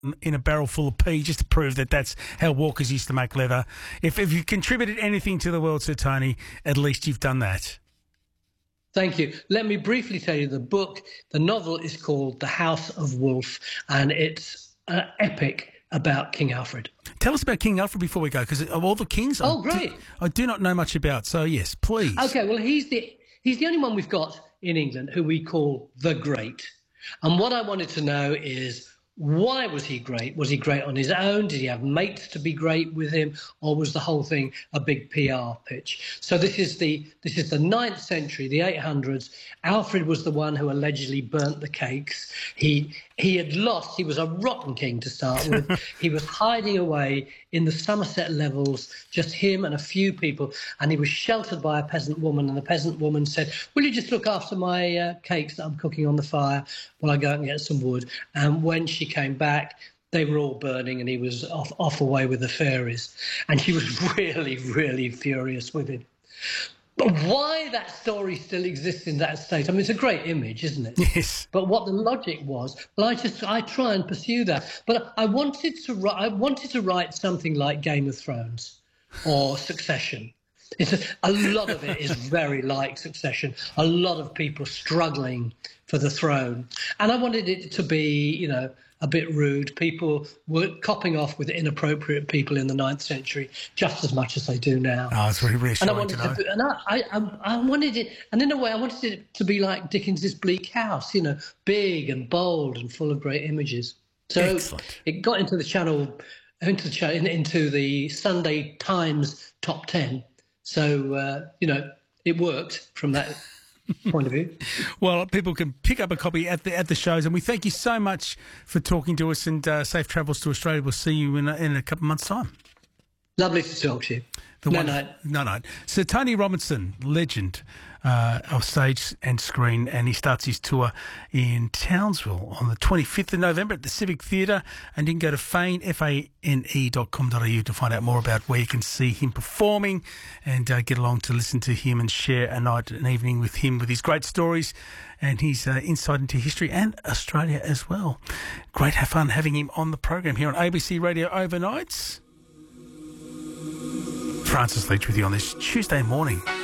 in a barrel full of pea just to prove that that's how Walkers used to make leather. If you've contributed anything to the world, Sir Tony, at least you've done that. Thank you. Let me briefly tell you the novel is called The House of Wolf, and it's an epic about King Alfred. Tell us about King Alfred before we go, because of all the kings, Great. I do not know much about. So yes, please. Okay, well he's the only one we've got in England who we call the Great. And what I wanted to know is, why was he great? Was he great on his own? Did he have mates to be great with him, or was the whole thing a big PR pitch? So this is the 9th century, the 800s. Alfred was the one who allegedly burnt the cakes. He had lost. He was a rotten king to start with. He was hiding away in the Somerset Levels, just him and a few people, and he was sheltered by a peasant woman, and the peasant woman said, "Will you just look after my cakes that I'm cooking on the fire while I go out and get some wood?" And when she came back, they were all burning, and he was off away with the fairies. And she was really, really furious with him. But why that story still exists in that state, I mean, it's a great image, isn't it? Yes. But what the logic was, well, I try and pursue that. But I wanted to write something like Game of Thrones or Succession. A lot of it is very like Succession. A lot of people struggling for the throne. And I wanted it to be, a bit rude. People were copping off with inappropriate people in the 9th century just as much as they do now. Oh, it's really reassuring to know. I wanted it, and in a way I wanted it to be like Dickens's Bleak House, big and bold and full of great images. So Excellent. It got into the Sunday Times top 10. So, it worked from that point of view. Well, people can pick up a copy at the shows, and we thank you so much for talking to us, and safe travels to Australia. We'll see you in a couple of months' time. Lovely to talk to you. No. Sir Tony Robinson, legend of stage and screen, and he starts his tour in Townsville on the 25th of November at the Civic Theatre, and you can go to fane.com.au to find out more about where you can see him performing and get along to listen to him and share an evening with him with his great stories and his insight into history and Australia as well. Great fun having him on the program here on ABC Radio Overnights. Francis Leach with you on this Tuesday morning.